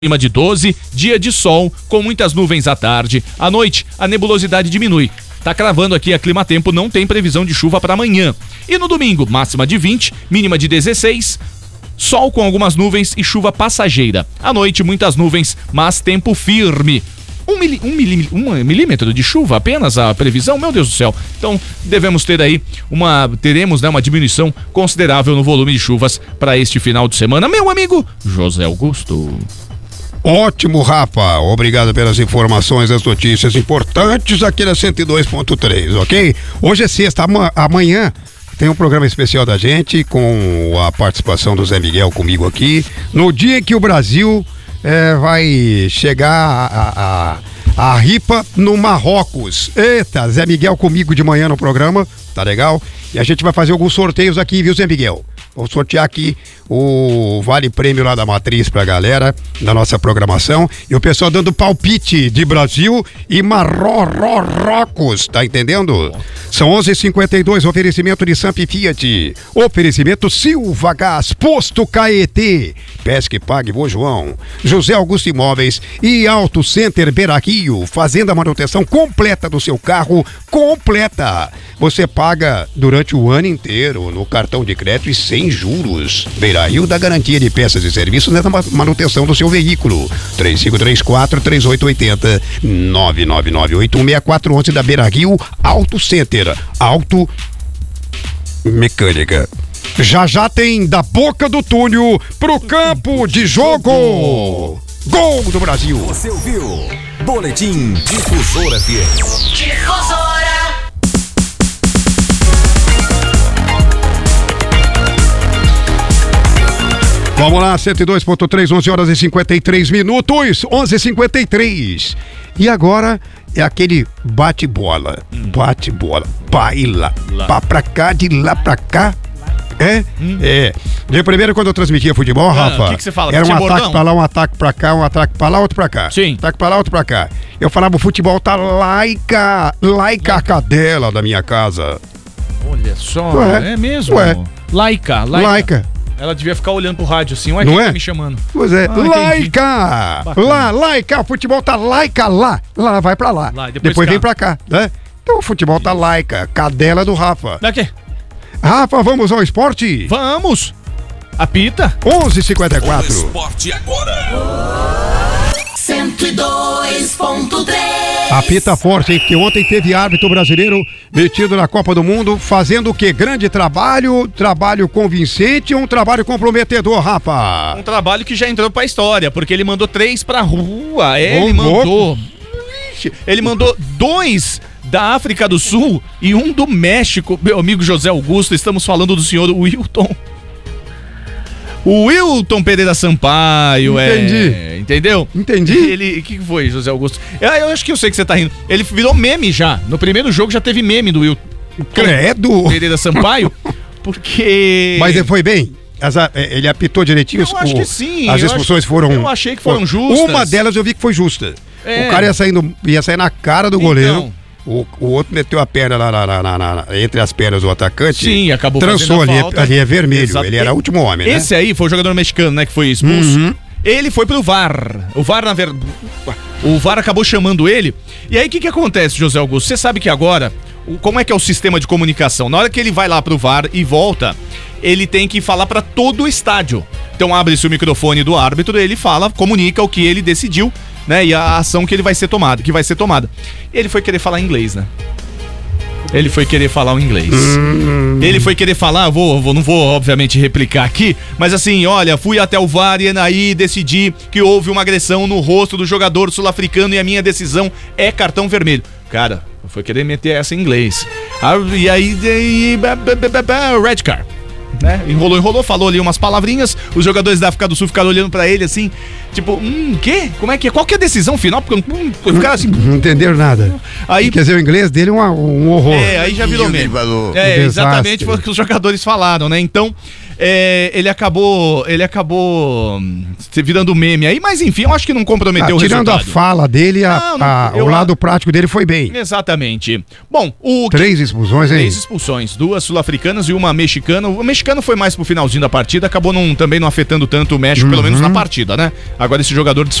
Clima de 12, dia de sol, com muitas nuvens à tarde. À noite, a nebulosidade diminui. Tá cravando aqui a Climatempo, não tem previsão de chuva para amanhã. E no domingo, máxima de 20, mínima de 16, sol com algumas nuvens e chuva passageira. À noite, muitas nuvens, mas tempo firme. Um milímetro de chuva apenas a previsão, meu Deus do céu. Então devemos ter aí teremos uma diminuição considerável no volume de chuvas para este final de semana. Meu amigo José Augusto. Ótimo, Rafa. Obrigado pelas informações, as notícias importantes aqui na 102.3, ok? Hoje é sexta, amanhã tem um programa especial da gente com a participação do Zé Miguel comigo aqui, no dia em que o Brasil vai chegar a ripa no Marrocos. Eita, Zé Miguel comigo de manhã no programa, tá legal? E a gente vai fazer alguns sorteios aqui, viu, Zé Miguel? Vou sortear aqui o Vale Prêmio lá da Matriz pra galera, da nossa programação. E o pessoal dando palpite de Brasil e Marrocos, tá entendendo? São 11h52, oferecimento de Samp Fiat. Oferecimento Silva Gás, Posto Caetê. Pesque Pague, Vô João. José Augusto Imóveis e Auto Center Beira Rio, fazendo a manutenção completa do seu carro, completa. Você paga durante o ano inteiro no cartão de crédito e sem juros. Beira Rio dá garantia de peças e serviços na manutenção do seu veículo. 3534-3880 999816411 da Beira Rio Auto Center. Auto Mecânica. Já tem da boca do túnel pro campo de jogo. Gol do Brasil. Você ouviu? Boletim Difusora FM. Difusora. Vamos lá, 102.3, 11h53, 11h53. E agora é aquele bate-bola, baila, pra cá, de lá pra cá. De primeiro, quando eu transmitia futebol, Rafa, que você fala? era um ataque pra lá, um ataque pra cá, um ataque pra lá, outro pra cá. Sim. Ataque pra lá, outro pra cá. Eu falava, o futebol tá laica a cadela da minha casa. Olha só, Ué, é mesmo? ué. Laica. Ela devia ficar olhando pro rádio assim, ué, não quem é? tá me chamando? Pois é, Laica! Laica, o futebol tá laica lá, vai pra lá, depois vem pra cá, né? Então o futebol tá laica, cadela do Rafa. Daqui. Rafa, vamos ao esporte? Vamos! Apita! 11h54. Esporte agora. 102.3. Apita forte, hein? Porque ontem teve árbitro brasileiro metido na Copa do Mundo, fazendo o quê? Grande trabalho convincente ou um trabalho comprometedor, Rafa? Um trabalho que já entrou pra história, porque ele mandou 3 pra rua. Ele mandou 2 da África do Sul e 1 do México. Meu amigo José Augusto, estamos falando do senhor Wilton. O Wilton Pereira Sampaio. Entendi. Entendeu? Entendi. O que foi, José Augusto? Eu acho que eu sei que você tá rindo. Ele virou meme já. No primeiro jogo já teve meme do Wilton Credo! Pereira Sampaio. Porque... Mas ele foi bem? Ele apitou direitinho? Eu acho que sim. As expulsões foram... Eu achei que foram justas. Uma delas eu vi que foi justa. É. O cara ia sair na cara do goleiro. O outro meteu a perna entre as pernas do atacante. Sim, acabou trançou fazendo a falta. Ali é vermelho. Exato. Ele era o último homem, né? Esse aí foi o jogador mexicano, né, que foi expulso. Ele foi pro VAR. O VAR acabou chamando ele. E aí o que acontece, José Augusto? Você sabe que agora, como é que é o sistema de comunicação? Na hora que ele vai lá pro VAR e volta, ele tem que falar pra todo o estádio. Então abre-se o microfone do árbitro, ele comunica o que ele decidiu, né? E a ação que vai ser tomada. E ele foi querer falar inglês, né? Ele foi querer falar o inglês. Ele foi querer falar, não vou obviamente replicar aqui, mas assim, olha, fui até o VAR e aí decidi que houve uma agressão no rosto do jogador sul-africano e a minha decisão é cartão vermelho. Cara, foi querer meter essa em inglês. E aí, red card. Né? Enrolou, falou ali umas palavrinhas. Os jogadores da África do Sul ficaram olhando pra ele assim, tipo, quê? Como é que é? Qual que é a decisão final? Porque ficaram assim. Não entenderam nada. Aí, quer dizer, o inglês dele é um horror. Aí já virou meme. Exatamente foi o que os jogadores falaram, né? Então, ele acabou virando meme aí, mas enfim, eu acho que não comprometeu o tirando resultado. a fala dele, o lado prático dele foi bem. Exatamente. Bom, 3 expulsões, hein? 3 expulsões, 2 sul-africanas e uma mexicana. O mexicano foi mais pro finalzinho da partida, acabou também não afetando tanto o México, pelo menos na partida, né? Agora esse jogador